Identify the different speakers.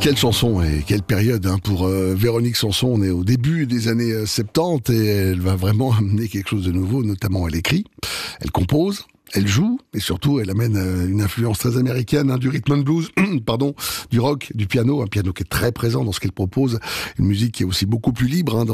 Speaker 1: Quelle chanson et quelle période pour Véronique Sanson. On est au début des années 70 et elle va vraiment amener quelque chose de nouveau, notamment elle écrit, elle compose, elle joue et surtout elle amène une influence très américaine, du rhythm and blues, du rock, du piano, un piano qui est très présent dans ce qu'elle propose, une musique qui est aussi beaucoup plus libre,